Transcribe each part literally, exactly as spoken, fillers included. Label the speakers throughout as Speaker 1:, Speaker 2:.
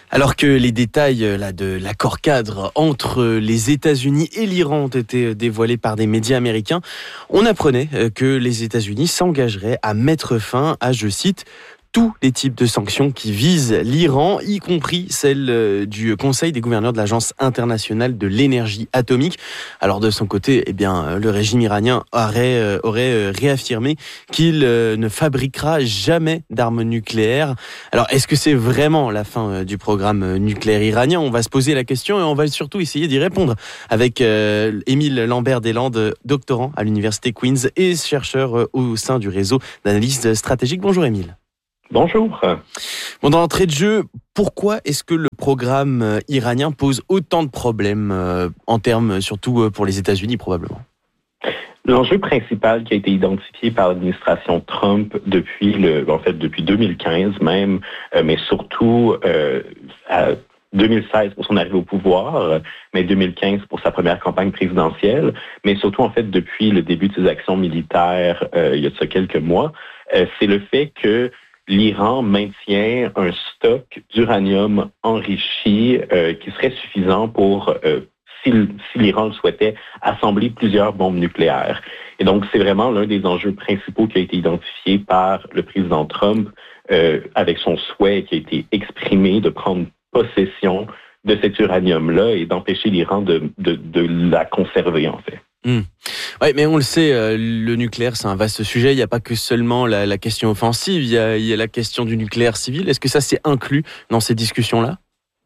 Speaker 1: Alors que les détails là, de l'accord cadre entre les États-Unis et l'Iran ont été dévoilés par des médias américains, on apprenait que les États-Unis s'engageraient à mettre fin à, je cite, tous les types de sanctions qui visent l'Iran, y compris celles du Conseil des gouverneurs de l'Agence internationale de l'énergie atomique. Alors de son côté, eh bien, le régime iranien aurait, aurait réaffirmé qu'il ne fabriquera jamais d'armes nucléaires. Alors est-ce que c'est vraiment la fin du programme nucléaire iranien ? On va se poser la question et on va surtout essayer d'y répondre avec euh, Émile Lambert-Deslandes, doctorant à l'université Queen's et chercheur au sein du réseau d'analyse stratégique. Bonjour Émile.
Speaker 2: Bonjour.
Speaker 1: Bon, dans l'entrée de jeu, pourquoi est-ce que le programme iranien pose autant de problèmes euh, en termes, surtout pour les États-Unis probablement ?
Speaker 2: L'enjeu principal qui a été identifié par l'administration Trump depuis le, en fait depuis deux mille quinze même, euh, mais surtout euh, à deux mille seize pour son arrivée au pouvoir, mais deux mille quinze pour sa première campagne présidentielle, mais surtout en fait depuis le début de ses actions militaires euh, il y a de ça quelques mois, euh, c'est le fait que l'Iran maintient un stock d'uranium enrichi euh, qui serait suffisant pour, euh, si, si l'Iran le souhaitait, assembler plusieurs bombes nucléaires. Et donc, c'est vraiment l'un des enjeux principaux qui a été identifié par le président Trump euh, avec son souhait qui a été exprimé de prendre possession de cet uranium-là et d'empêcher l'Iran de, de, de la conserver, en fait.
Speaker 1: Mmh. Oui, mais on le sait, euh, le nucléaire, c'est un vaste sujet. Il n'y a pas que seulement la, la question offensive, il y, a, il y a la question du nucléaire civil. Est-ce que ça s'est inclus dans ces discussions-là ?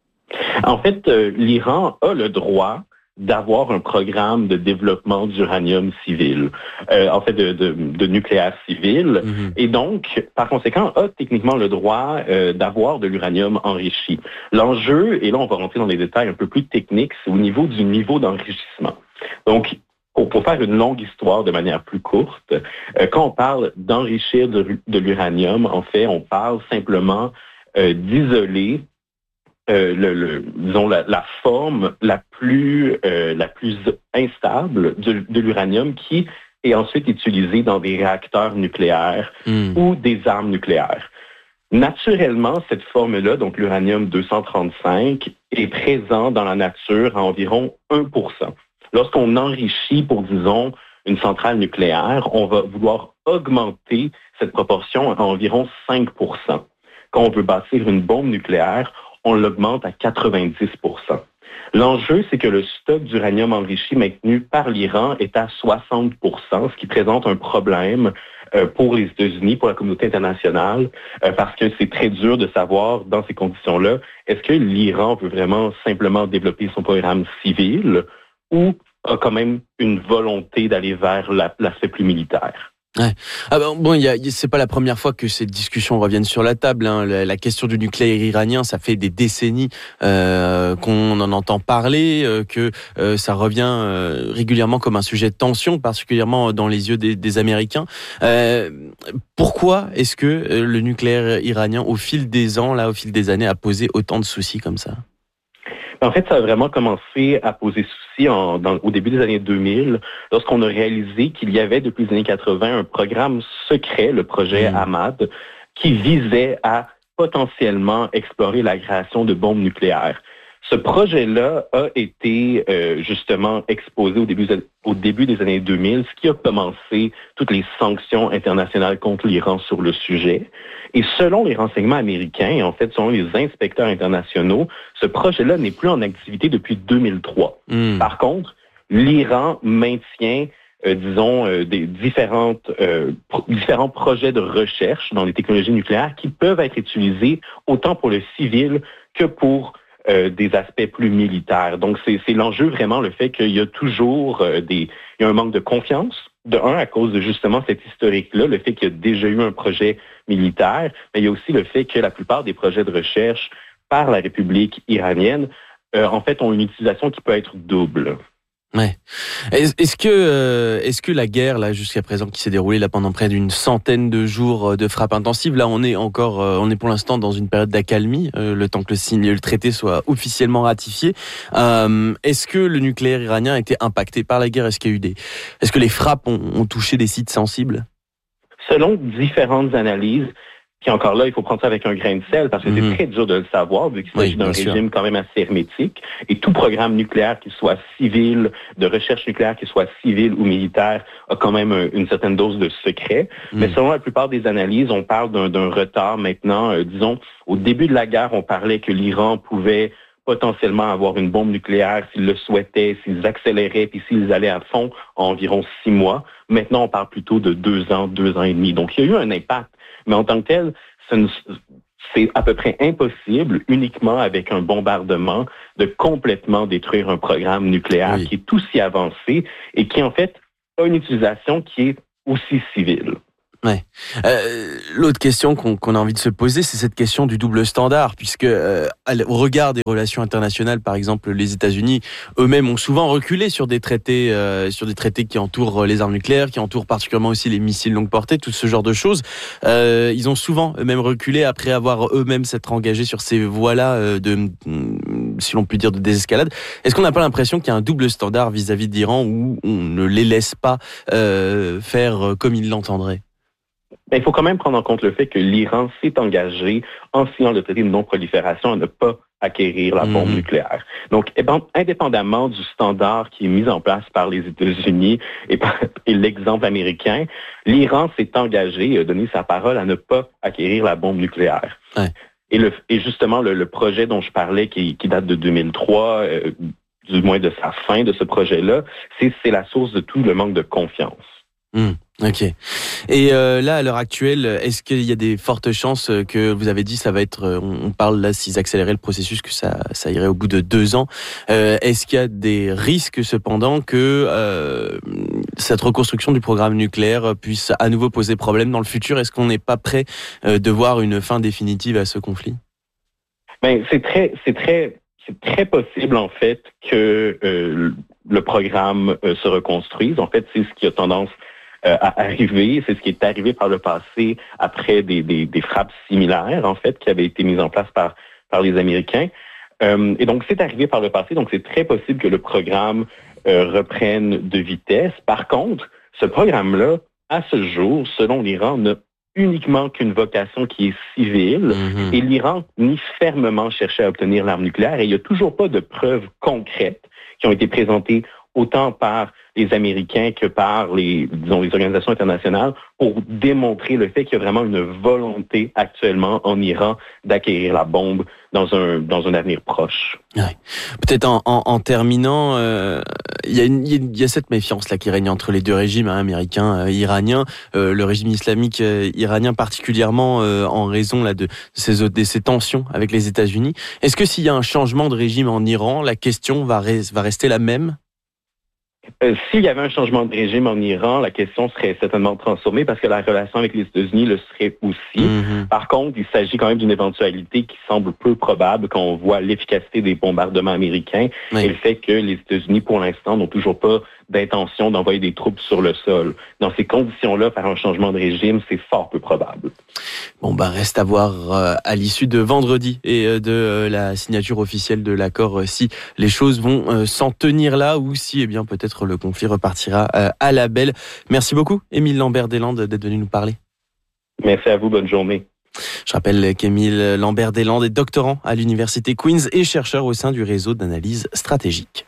Speaker 2: En fait, euh, l'Iran a le droit d'avoir un programme de développement d'uranium civil, euh, en fait de, de, de nucléaire civil, mmh. et donc, par conséquent, a techniquement le droit euh, d'avoir de l'uranium enrichi. L'enjeu, et là on va rentrer dans des détails un peu plus techniques, c'est au niveau du niveau d'enrichissement. Donc, pour faire une longue histoire de manière plus courte, euh, quand on parle d'enrichir de, de l'uranium, en fait, on parle simplement euh, d'isoler euh, le, le, disons la, la forme la plus euh, la plus instable de, de l'uranium qui est ensuite utilisée dans des réacteurs nucléaires mmh. ou des armes nucléaires. Naturellement, cette forme-là, donc l'uranium deux cent trente-cinq, est présent dans la nature à environ un pour cent. Lorsqu'on enrichit pour, disons, une centrale nucléaire, on va vouloir augmenter cette proportion à environ cinq pour cent. Quand on veut bâtir une bombe nucléaire, on l'augmente à quatre-vingt-dix pour cent. L'enjeu, c'est que le stock d'uranium enrichi maintenu par l'Iran est à soixante pour cent, ce qui présente un problème euh, pour les États-Unis, pour la communauté internationale, euh, parce que c'est très dur de savoir, dans ces conditions-là, est-ce que l'Iran veut vraiment simplement développer son programme civil ou a quand même une volonté d'aller vers la, l'aspect plus militaire.
Speaker 1: Ouais. Ah ben, bon, y a, y, c'est pas la première fois que ces discussions reviennent sur la table. Hein. La, la question du nucléaire iranien, ça fait des décennies euh, qu'on en entend parler, euh, que euh, ça revient euh, régulièrement comme un sujet de tension, particulièrement dans les yeux des, des Américains. Euh, pourquoi est-ce que euh, le nucléaire iranien, au fil des ans, là, au fil des années, a posé autant de soucis comme ça ?
Speaker 2: En fait, ça a vraiment commencé à poser souci en, dans, au début des années deux mille, lorsqu'on a réalisé qu'il y avait depuis les années quatre-vingts un programme secret, le projet mmh. Ahmad, qui visait à potentiellement explorer la création de bombes nucléaires. Ce projet-là a été euh, justement exposé au début, au début des années deux mille, ce qui a commencé toutes les sanctions internationales contre l'Iran sur le sujet. Et selon les renseignements américains, et en fait selon les inspecteurs internationaux, ce projet-là n'est plus en activité depuis deux mille trois. Mmh. Par contre, l'Iran maintient, euh, disons, euh, des différentes, euh, pro- différents projets de recherche dans les technologies nucléaires qui peuvent être utilisés autant pour le civil que pour Euh, des aspects plus militaires. Donc, c'est, c'est l'enjeu vraiment, le fait qu'il y a toujours euh, des... Il y a un manque de confiance, de un, à cause de justement cet historique-là, le fait qu'il y a déjà eu un projet militaire, mais il y a aussi le fait que la plupart des projets de recherche par la République iranienne, euh, en fait, ont une utilisation qui peut être double.
Speaker 1: Ouais. Est-ce que euh, est-ce que la guerre là jusqu'à présent qui s'est déroulée là pendant près d'une centaine de jours de frappes intensives, là on est encore euh, on est pour l'instant dans une période d'accalmie, euh, le temps que le signe le traité soit officiellement ratifié. Euh, est-ce que le nucléaire iranien a été impacté par la guerre ? Est-ce qu'il y a eu des est-ce que les frappes ont, ont touché des sites sensibles ?
Speaker 2: Selon différentes analyses, Puis encore là, il faut prendre ça avec un grain de sel parce que mmh. c'est très dur de le savoir vu qu'il s'agit oui, d'un régime sûr. quand même assez hermétique. Et tout programme nucléaire, qu'il soit civil, de recherche nucléaire, qu'il soit civil ou militaire, a quand même un, une certaine dose de secret. Mmh. Mais selon la plupart des analyses, on parle d'un, d'un retard maintenant. Euh, disons, au début de la guerre, on parlait que l'Iran pouvait potentiellement avoir une bombe nucléaire s'ils le souhaitaient, s'ils accéléraient, puis s'ils allaient à fond en environ six mois. Maintenant, on parle plutôt de deux ans, deux ans et demi. Donc, il y a eu un impact. Mais en tant que tel, c'est à peu près impossible, uniquement avec un bombardement, de complètement détruire un programme nucléaire oui. qui est aussi avancé et qui, en fait, a une utilisation qui est aussi civile.
Speaker 1: Ouais. Euh, l'autre question qu'on, qu'on a envie de se poser, c'est cette question du double standard, puisque euh, au regard des relations internationales, par exemple, les États-Unis eux-mêmes ont souvent reculé sur des traités, euh, sur des traités qui entourent les armes nucléaires, qui entourent particulièrement aussi les missiles longue portée, tout ce genre de choses. Euh, ils ont souvent eux-mêmes reculé après avoir eux-mêmes s'être engagés sur ces voies-là euh, de, si l'on peut dire, de désescalade. Est-ce qu'on n'a pas l'impression qu'il y a un double standard vis-à-vis d'Iran où on ne les laisse pas euh, faire comme ils l'entendraient?
Speaker 2: Il faut quand même prendre en compte le fait que l'Iran s'est engagé, en signant le traité de non-prolifération, à ne pas acquérir la bombe mmh. nucléaire. Donc, indépendamment du standard qui est mis en place par les États-Unis et, par, et l'exemple américain, l'Iran s'est engagé et a donné sa parole à ne pas acquérir la bombe nucléaire. Ouais. Et, le, et justement, le, le projet dont je parlais, qui, qui date de deux mille trois, euh, du moins de sa fin de ce projet-là, c'est, c'est la source de tout le manque de confiance.
Speaker 1: Mmh. Ok. Et euh, là, à l'heure actuelle, est-ce qu'il y a des fortes chances que vous avez dit, ça va être, on parle là, s'ils accéléraient le processus, que ça, ça irait au bout de deux ans. Euh, est-ce qu'il y a des risques cependant que euh, cette reconstruction du programme nucléaire puisse à nouveau poser problème dans le futur? Est-ce qu'on n'est pas prêt euh, de voir une fin définitive à ce conflit?
Speaker 2: Ben, c'est très, c'est très, c'est très possible en fait que euh, le programme euh, se reconstruise. En fait, c'est ce qui a tendance Euh, à arriver. C'est ce qui est arrivé par le passé après des, des, des frappes similaires, en fait, qui avaient été mises en place par, par les Américains. Euh, et donc, c'est arrivé par le passé, donc c'est très possible que le programme euh, reprenne de vitesse. Par contre, ce programme-là, à ce jour, selon l'Iran, n'a uniquement qu'une vocation qui est civile, mmh. et l'Iran nie fermement cherché à obtenir l'arme nucléaire, et il n'y a toujours pas de preuves concrètes qui ont été présentées autant par les Américains que par les, disons, les organisations internationales pour démontrer le fait qu'il y a vraiment une volonté actuellement en Iran d'acquérir la bombe dans un, dans un avenir proche.
Speaker 1: Ouais. Peut-être en, en, en terminant, euh, il y a une, il y a cette méfiance là qui règne entre les deux régimes, hein, américain, euh, iranien, euh, le régime islamique euh, iranien particulièrement euh, en raison là de, de, ces, de ces tensions avec les États-Unis. Est-ce que s'il y a un changement de régime en Iran, la question va, re- va rester la même?
Speaker 2: Euh, s'il y avait un changement de régime en Iran, la question serait certainement transformée parce que la relation avec les États-Unis le serait aussi. Mm-hmm. Par contre, il s'agit quand même d'une éventualité qui semble peu probable quand on voit l'efficacité des bombardements américains oui. et le fait que les États-Unis, pour l'instant, n'ont toujours pas d'intention d'envoyer des troupes sur le sol. Dans ces conditions-là, faire un changement de régime, c'est fort peu probable.
Speaker 1: Bon, bah, reste à voir euh, à l'issue de vendredi et euh, de euh, la signature officielle de l'accord euh, si les choses vont euh, s'en tenir là ou si, eh bien, peut-être le conflit repartira euh, à la belle. Merci beaucoup, Émile Lambert-Deslandes, d'être venu nous parler.
Speaker 2: Merci à vous, bonne journée.
Speaker 1: Je rappelle qu'Émile Lambert-Deslandes est doctorant à l'université Queen's et chercheur au sein du réseau d'analyse stratégique.